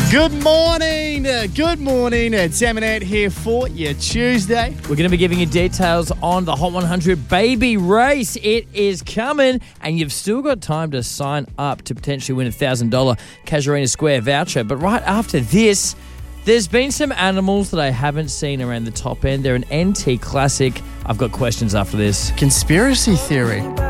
Good morning. It's Eminent here for your Tuesday. We're going to be giving you details on the Hot 100 Baby Race. It is coming, and you've still got time to sign up to potentially win a $1,000 Casuarina Square voucher. But right after this, there's been some animals that I haven't seen around the top end. They're an NT classic. I've got questions after this. Conspiracy theory.